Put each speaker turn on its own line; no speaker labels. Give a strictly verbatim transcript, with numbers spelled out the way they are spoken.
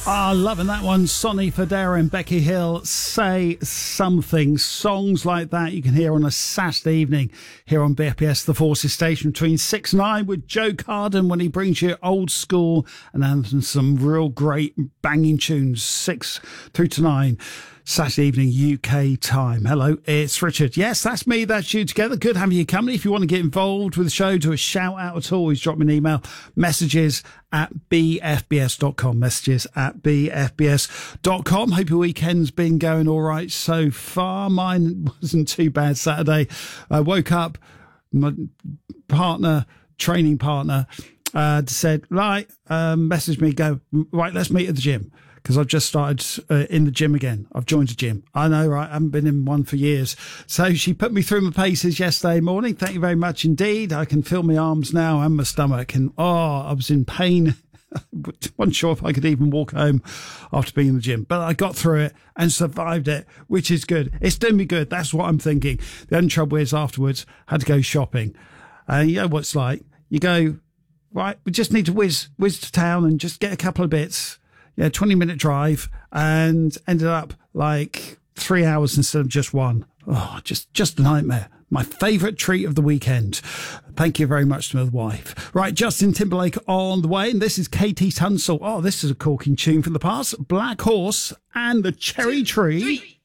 Ah, loving that one. Sonny Fodera and Becky Hill, Say Something. Songs like that you can hear on a Saturday evening here on B F B S The Forces station between six and nine with Joe Carden when he brings you old school and then some real great banging tunes, six through to nine. Saturday evening U K time. Hello, it's Richard. Yes, that's me, that's you together. Good having you company. If you want to get involved with the show, do a shout out at all, always drop me an email. Messages at b f b s dot com. Messages at b f b s dot com. Hope your weekend's been going all right so far. Mine wasn't too bad Saturday. I woke up, my partner, training partner, uh, said, right, um, message me, go, right, let's meet at the gym. Because I've just started uh, in the gym again. I've joined a gym. I know, right? I haven't been in one for years. So she put me through my paces yesterday morning. Thank you very much indeed. I can feel my arms now and my stomach. And, oh, I was in pain. Wasn't sure if I could even walk home after being in the gym. But I got through it and survived it, which is good. It's doing me good. That's what I'm thinking. The only trouble is afterwards, I had to go shopping. And you know what it's like. You go, right, we just need to whiz, whiz to town and just get a couple of bits. Yeah, twenty minute drive and ended up like three hours instead of just one. Oh, just, just a nightmare. My favourite treat of the weekend. Thank you very much to my wife. Right, Justin Timberlake on the way. And this is Katie Tunstall. Oh, this is a corking tune from the past. Black Horse and the Cherry Tree.